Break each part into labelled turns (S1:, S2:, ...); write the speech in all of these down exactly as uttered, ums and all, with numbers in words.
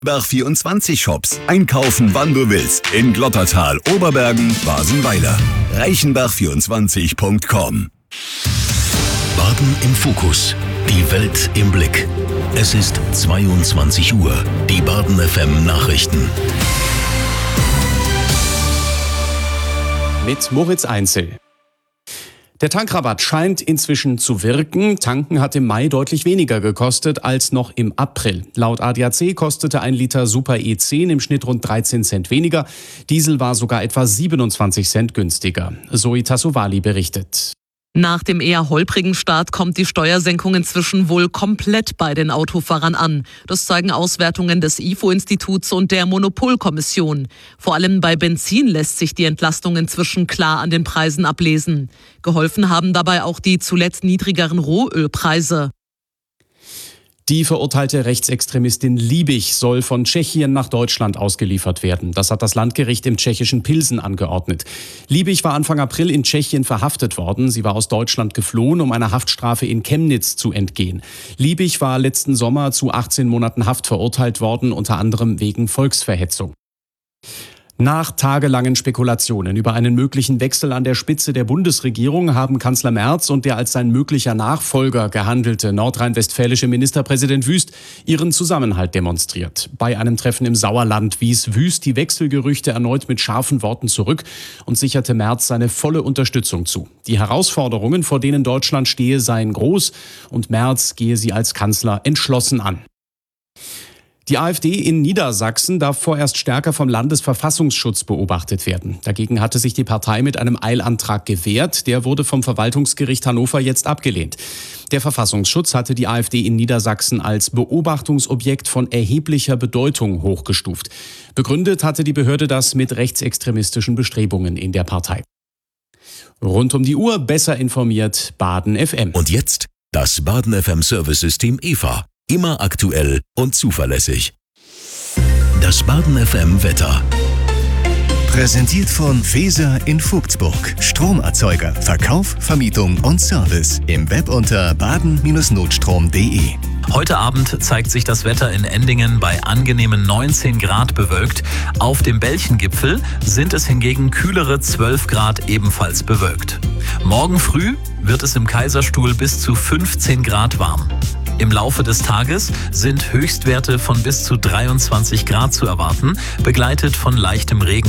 S1: Bach vierundzwanzig Shops. Einkaufen, wann du willst. In Glottertal, Oberbergen, Basenweiler. reichenbach vierundzwanzig punkt com.
S2: Baden im Fokus. Die Welt im Blick. Es ist zweiundzwanzig Uhr. Die Baden F M Nachrichten.
S3: Mit Moritz Einzel. Der Tankrabatt scheint inzwischen zu wirken. Tanken hat im Mai deutlich weniger gekostet als noch im April. Laut A D A C kostete ein Liter Super E zehn im Schnitt rund dreizehn Cent weniger. Diesel war sogar etwa siebenundzwanzig Cent günstiger. Zoe Tassovali berichtet.
S4: Nach dem eher holprigen Start kommt die Steuersenkung inzwischen wohl komplett bei den Autofahrern an. Das zeigen Auswertungen des I F O-Instituts und der Monopolkommission. Vor allem bei Benzin lässt sich die Entlastung inzwischen klar an den Preisen ablesen. Geholfen haben dabei auch die zuletzt niedrigeren Rohölpreise.
S3: Die verurteilte Rechtsextremistin Liebig soll von Tschechien nach Deutschland ausgeliefert werden. Das hat das Landgericht im tschechischen Pilsen angeordnet. Liebig war Anfang April in Tschechien verhaftet worden. Sie war aus Deutschland geflohen, um einer Haftstrafe in Chemnitz zu entgehen. Liebig war letzten Sommer zu achtzehn Monaten Haft verurteilt worden, unter anderem wegen Volksverhetzung. Nach tagelangen Spekulationen über einen möglichen Wechsel an der Spitze der Bundesregierung haben Kanzler Merz und der als sein möglicher Nachfolger gehandelte nordrhein-westfälische Ministerpräsident Wüst ihren Zusammenhalt demonstriert. Bei einem Treffen im Sauerland wies Wüst die Wechselgerüchte erneut mit scharfen Worten zurück und sicherte Merz seine volle Unterstützung zu. Die Herausforderungen, vor denen Deutschland stehe, seien groß und Merz gehe sie als Kanzler entschlossen an. Die AfD in Niedersachsen darf vorerst stärker vom Landesverfassungsschutz beobachtet werden. Dagegen hatte sich die Partei mit einem Eilantrag gewehrt. Der wurde vom Verwaltungsgericht Hannover jetzt abgelehnt. Der Verfassungsschutz hatte die AfD in Niedersachsen als Beobachtungsobjekt von erheblicher Bedeutung hochgestuft. Begründet hatte die Behörde das mit rechtsextremistischen Bestrebungen in der Partei. Rund um die Uhr besser informiert Baden F M.
S2: Und jetzt das Baden F M Service-System E V A. Immer aktuell und zuverlässig. Das Baden F M Wetter.
S5: Präsentiert von Feser in Vogtsburg. Stromerzeuger, Verkauf, Vermietung und Service. Im Web unter baden Bindestrich notstrom punkt de.
S6: Heute Abend zeigt sich das Wetter in Endingen bei angenehmen neunzehn Grad bewölkt. Auf dem Belchengipfel sind es hingegen kühlere zwölf Grad ebenfalls bewölkt. Morgen früh wird es im Kaiserstuhl bis zu fünfzehn Grad warm. Im Laufe des Tages sind Höchstwerte von bis zu dreiundzwanzig Grad zu erwarten, begleitet von leichtem Regen.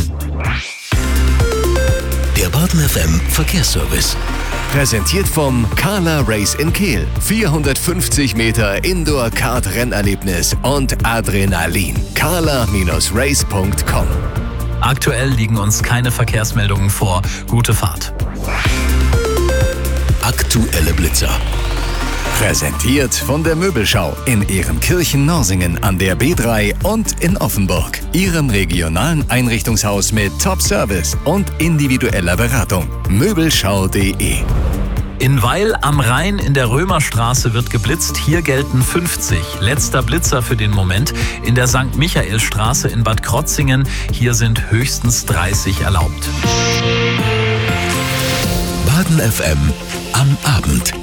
S2: Der Baden F M Verkehrsservice.
S5: Präsentiert vom Carla Race in Kehl. vierhundertfünfzig Meter Indoor-Kart-Rennerlebnis und Adrenalin. carla Bindestrich race punkt com.
S6: Aktuell liegen uns keine Verkehrsmeldungen vor. Gute Fahrt.
S2: Aktuelle Blitzer.
S5: Präsentiert von der Möbelschau in Ehrenkirchen-Norsingen an der B drei und in Offenburg. Ihrem regionalen Einrichtungshaus mit Top-Service und individueller Beratung. Möbelschau punkt de.
S6: In Weil am Rhein in der Römerstraße wird geblitzt. Hier gelten fünfzig. Letzter Blitzer für den Moment. In der Sankt Michaelstraße in Bad Krotzingen. Hier sind höchstens dreißig erlaubt.
S2: Baden F M am Abend.